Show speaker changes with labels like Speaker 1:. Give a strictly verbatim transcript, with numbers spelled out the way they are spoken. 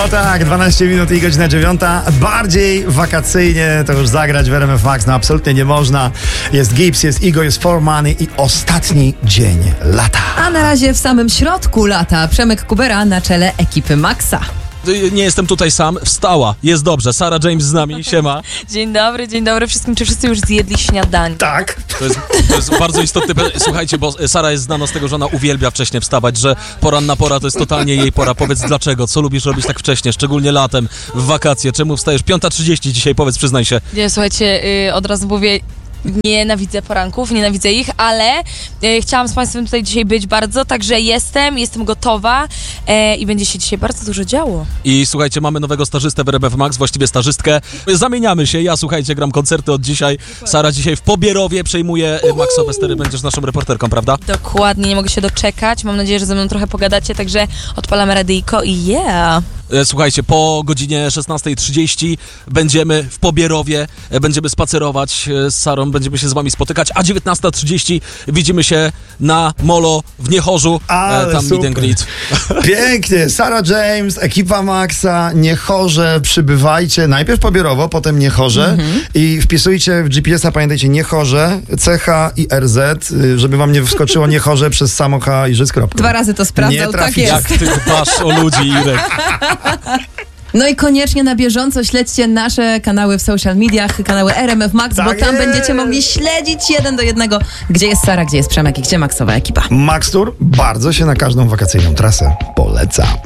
Speaker 1: O tak, dwanaście minut i godzina dziewiąta. Bardziej wakacyjnie to już zagrać w R M F Max no absolutnie nie można. Jest Gibbs, jest Igo, jest For Money i ostatni dzień lata.
Speaker 2: A na razie w samym środku lata Przemek Kubera na czele ekipy Maxa.
Speaker 3: Nie jestem tutaj sam, wstała, jest dobrze. Sarah James z nami, siema.
Speaker 4: Dzień dobry, dzień dobry wszystkim. Czy wszyscy już zjedli śniadanie?
Speaker 1: Tak.
Speaker 3: To jest, to jest bardzo istotne. Słuchajcie, bo Sara jest znana z tego, że ona uwielbia wcześnie wstawać, że poranna pora to jest totalnie jej pora. Powiedz dlaczego, co lubisz robić tak wcześnie, szczególnie latem, w wakacje, czemu wstajesz? piąta trzydzieści dzisiaj, powiedz, przyznaj się.
Speaker 4: Nie, słuchajcie, yy, od razu mówię, nienawidzę poranków, nienawidzę ich, ale yy, chciałam z Państwem tutaj dzisiaj być bardzo, także jestem, jestem gotowa yy, i będzie się dzisiaj bardzo dużo działo.
Speaker 3: I słuchajcie, mamy nowego stażystę w R M F Max, właściwie stażystkę. Zamieniamy się, ja słuchajcie, gram koncerty od dzisiaj. Sara dzisiaj w Pobierowie przejmuje Maxowe stery, będziesz naszą reporterką, prawda?
Speaker 4: Dokładnie, nie mogę się doczekać, mam nadzieję, że ze mną trochę pogadacie, także odpalamy radyjko i yeah!
Speaker 3: Słuchajcie, po godzinie szesnasta trzydzieści będziemy w Pobierowie, będziemy spacerować z Sarą, będziemy się z wami spotykać, a dziewiętnasta trzydzieści widzimy się na Molo w Niechorzu,
Speaker 1: Ale
Speaker 3: tam meet and greet.
Speaker 1: Pięknie, Sarah James, ekipa Maxa, Niechorze, przybywajcie, najpierw Pobierowo, potem Niechorze mm-hmm. i wpisujcie w G P S a, pamiętajcie, Niechorze, C H i R Z, żeby wam nie wskoczyło Niechorze przez samo H i Życ.
Speaker 2: Dwa razy to sprawdzał, tak jest.
Speaker 3: Jak ty dbasz o ludzi, Irek.
Speaker 2: No i koniecznie na bieżąco śledźcie nasze kanały w social mediach, kanały R M F Max,
Speaker 1: Tak
Speaker 2: bo tam
Speaker 1: jest.
Speaker 2: będziecie mogli śledzić jeden do jednego, gdzie jest Sara, gdzie jest Przemek i gdzie Maxowa ekipa.
Speaker 1: Max Tour bardzo się na każdą wakacyjną trasę poleca.